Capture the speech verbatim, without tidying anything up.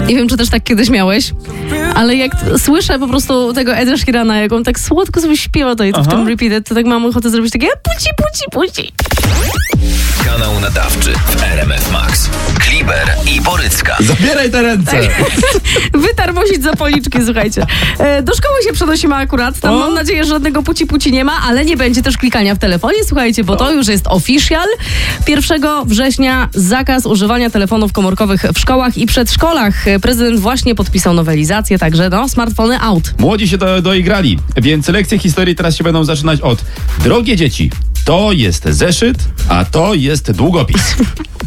Nie wiem, czy też tak kiedyś miałeś, ale jak t- słyszę po prostu tego Eda Sheerana, jak on tak słodko sobie śpiewa to w tym Repeated, to tak mam ochotę zrobić takie puci, puci, puci. Kanał nadawczy w R M F Max. Kliber i Borycka. Zabieraj te ręce! Wytarmosić za policzki, słuchajcie. E, do szkoły się przenosimy akurat. Tam O? mam nadzieję, że żadnego puci-puci nie ma, ale nie będzie też klikania w telefonie, słuchajcie, bo to już jest official. pierwszego września zakaz używania telefonów komórkowych w szkołach i przedszkolach. Prezydent właśnie podpisał nowelizację, także no, smartfony out. Młodzi się do, doigrali, więc lekcje historii teraz się będą zaczynać od: drogie dzieci, to jest zeszyt, a to jest długopis.